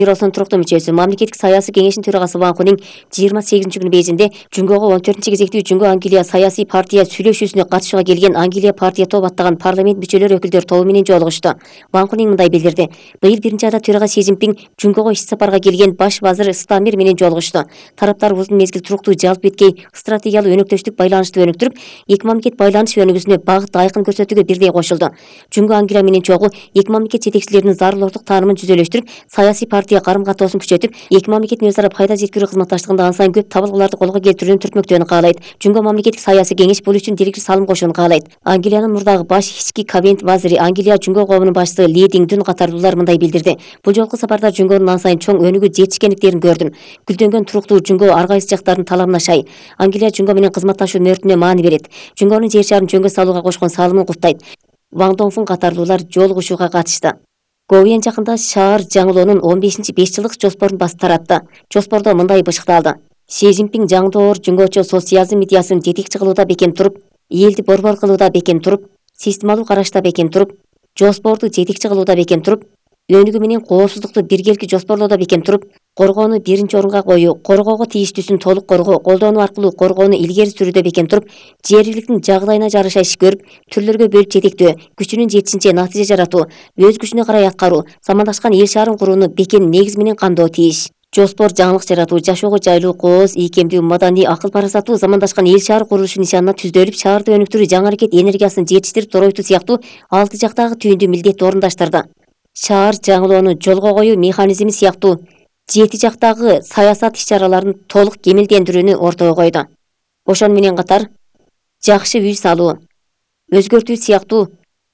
бюросунун туруктуу мүчөсү, мамлекеттик саясий кеңештин төрагасы Ван Хунин 28-күнү Бейжиңде Жүнгөгө 14 кезектүү Жүнгө Англия саясий партия сүйлөшүүсүнө катышууга келген Англия партия топ аттаган парламент мүчөлөрү өкүлдөр тобу менен жолугушту. Ван Хунин мындай билдирди. Быйыл 1-айда төрага Си Цзиньпин Жүнгөгө иш сапарга келген баш вазир Стамир менен жолугушту. Тараптар узун мезгил туруктуу жалп эткей стратегиялык өнөктөштүк байланышты өнүктүрүп, эки мамлекет байланыш өнүгүүсүнө багыт айкын көрсөтүүгө бирдей кошулду. Жүнгө Англия менен чогуу эки мамлекет жетекчилеринин зарылдуулук таанымын түзөлөштүрүп, саясий партия карым-катоосун күчөтүп, эки мамлекеттин өз ара пайда жеткирүү кызматташтыгында ан сайын көп табылгыларды колго келтирүүнү түртмөктөөнү каалайт. Жүнгө мамлекеттик саясий кеңеш бул үчүн директир салым кошууну каалайт. Англиянын мурдагы баш ички кабинет вазири, Англия Жүнгө коомунун башчысы Ли Диңдүн катардуулар мындай билдирди. Бул жолку сапарда Жүнгөнүн ан сайын чоң өнүгүү жетишкендиктерин көрдүм. Гүлдөнгөн туруктуу Жүнгө ар кайсы жактардын талабына шай. Англия Жүнгө менен кызматташуунун өртүнө маани берет. Жүнгөнүн жер шарын жөнгө салууга кошкон салымын куттайт. Ван Доңфун катардуулар жолугушууга катышты. Говьен жакында шаар жаңылоонун 15-5 жылдык жоспорун басып таратты. Жоспордо мындай бышыкталды. Си Цзиньпин жаңдоор жүнгөчө социализм идеясын жетекчи кылууда бекем туруп, элди борбор кылууда бекем туруп, системалуу карашта бекем туруп, жоспорду жетекчи кылууда бекем туруп, өнүгүү менен коопсуздукту биргеликти жоспорлоодо бекем туруп, коргоону биринчи орунга коюу, коргоого тийиштүүсүн толук коргоо, колдонуу аркылуу коргоону илгери сүрүүдө бекем туруп, жергиликтин жагдайына жараша иш көрүп, түрлөргө бөлүп жетектөө, күчүнүн жетишинче натыйжа жаратуу, өз күчүнө карай аткаруу, замандашкан эл шаарын курууну бекем негиз менен камдоо тийиш. Жоспор жаңылык жаратуу, жашоого жайлуу, кооз, ийкемдүү, маданий, акыл парасаттуу замандашкан эл шаары курулушу нишанына түздөлүп, шаарды өнүктүрүү, жаңы аракет энергиясын жетиштирип торойтуу сыяктуу 6 жактагы түйүндүү милдетти орундаштырды. Шаар жаңылоону жолго коюу механизми сыяктуу 7 жактагы саясат иш-чараларын толук кемелдендирүүнү ортого койду. Ошону менен катар жакшы үй салуу, өзгөртүү сыяктуу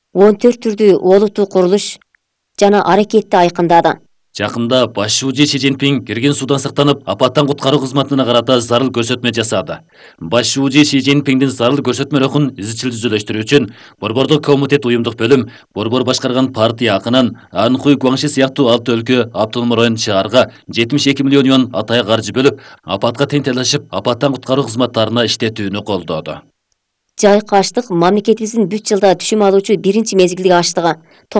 14 түрдүү олуттуу курулуш жана аракетти айкындады. Жакында башчы Си Цзиньпин кирген судан сактанып, апаттан куткаруу кызматына карата зарыл көрсөтмө жасады. Башчы Си Цзиньпиндин зарыл көрсөтмөлөрүн изчил түзөлөштүрүү үчүн Борбордук комитет уюмдук бөлүм, Борбор башкарган партия акынын Анхуй Гуаңши сыяктуу 6 өлкө автономдук район шаарга 72 миллион юан атай каржы бөлүп, апатка тең талашып, апаттан куткаруу кызматтарына иштетүүнү колдоду. Жайкы аштык мамлекетибиздин бүт жылда түшүм алуучу биринчи мезгилдеги аштыгы.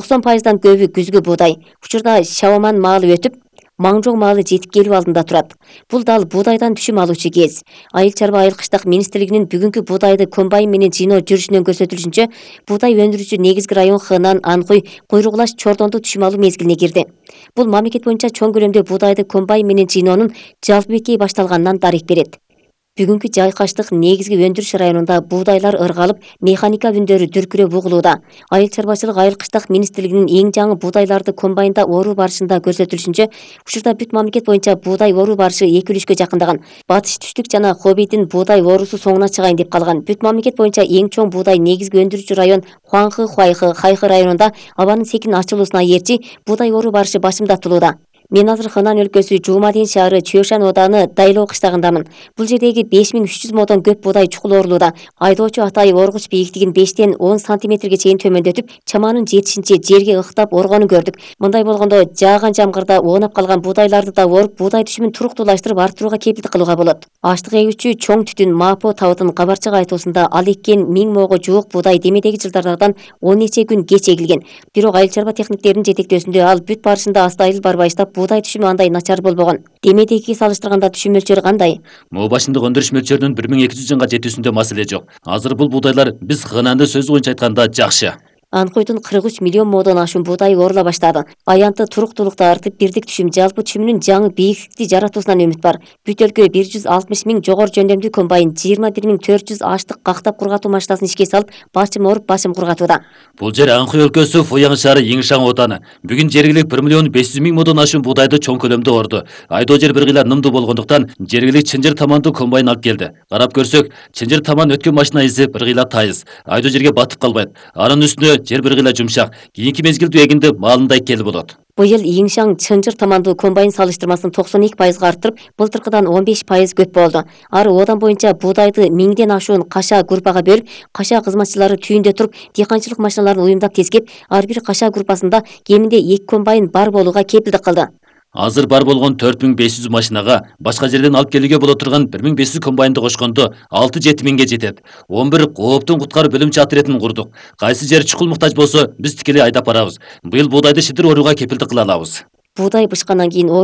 90% көбү күзгү буудай. Учурда Шаваман маалы өтүп, Маңжоң маалы жетип келүү алдында турат. Бул дал буудайдан түшүм алуучу кез. Айыл чарба айыл кыштак министрлигинин бүгүнкү буудайды комбайн менен жыйноо жүрүшүнөн көрсөтүлүшүнчө, буудай өндүрүүчү негизги район Хынан, Анхуй, Куйругулаш, Чордонду түшүм алуу мезгилине кирди. Бул мамлекет боюнча чоң көлөмдө буудайды комбайн менен жыйноонун жалпы бекей башталганынан дарек берет. Бүгүнкү жайкаштык негизги өндүрүш районунда буудайлар ыргалып, механика үндөрү дүркүрөп угулууда. Айыл чарбачылык айыл кыштак министрлигинин эң жаңы буудайларды комбайнда оруу барышында көрсөтүлүшүнчө, учурда бүт мамлекет боюнча буудай оруу барышы 2-3кө жакындаган. Батыш түштүк жана Хобейдин буудай оруусу соңуна чыгайын деп калган. Бүт мамлекет боюнча эң чоң буудай негизги өндүрүүчү район Хуаңхы, Хуайхы, Хайхы районунда абанын секин ачылуусуна ээрчи буудай оруу барышы башымдатылууда. Мен азыр Хынан өлкөсү Жуумадин шаары Чөшан ооданы Дайлоо кыштагындамын. Бул жердеги 5300 модон көп буудай чукул орулууда. Айдоочу атай оргуч бийиктигин 5-10 сантиметрге чейин төмөндөтүп, чаманын жетишинче жерге ыктап оргону көрдүк. Мындай болгондо жааган жамгырда оонап калган буудайларды да оруп, буудай түшүмүн туруктуулаштырып артырууга кепилдик кылууга болот. Аштык эгүүчү чоң түтүн Мапо табытын кабарчык айтуусунда ал эккен 1000 моого жуук буудай демедеги жылдардан 10 нече күн кеч эгилген. Бирок айыл чарба техниктеринин жетектөөсүндө ал бүт барышында астайыл барбайыштап буудай түшүмү андай начар болбогон. Демедеги салыштырганда түшүм мөлчөрү кандай? Могу башындык өндүрүш мөлчөрүнүн 1200 жанга жетүүсүндө маселе жок. Азыр бул буудайлар биз Хынанды сөз боюнча айтканда жакшы. Анхуйдун 43 миллион модон ашуун буудай орула баштады. Аянты туруктуулукту артып, бирдик түшүм жалпы түшүмүнүн жаңы бийиктикти жаратуусунан үмүт бар. Бүт өлкө 160 000 жогору жөндөмдүү комбайн, 21 400 аштык кактап кургатуу машинасын ишке салып, башым оруп, башым кургатууда. Бул жер Анхуй өлкөсү Фуяң шаары Иңшаң ооданы. Бүгүн жергилик 1 500 000 модон ашуун буудайды чоң көлөмдө орду. Айдоо жер бир кыйла нымдуу болгондуктан жергилик чынжыр таманды комбайн алып келди. Карап көрсөк, чынжыр таман өткөн машина изи бир кыйла тайыз. Айдоо жерге батып калбайт. Анын үстүнө жер бир кыйла жумшак. Кийинки мезгилде эгинде маалындай кел болот. Быйыл Иңшаң чынжыр тамандуу комбайн салыштырмасын 92% арттырып, былтыркыдан 15% көп болду. Ары одан боюнча буудайды 1000ден ашуун каша группага бөлүп, каша кызматчылары түйүндө туруп, дыйканчылык машиналарын уюмдап тескеп, ар бир каша группасында кеминде 2 комбайн бар болууга кепилдик кылды. Азыр бар болгон 4500 машинага башка жерден алып келүүгө боло турган 1500 комбайнды кошкондо 6-7 миңге жетет. 11 кооптун куткаруу бөлүмчө отрядын курдук. Кайсы жер чукул муктаж болсо, биз тикелей айдап барабыз. Быйыл буудайды шидир орууга кепилдик кыла алабыз. Буудай бышкандан кийин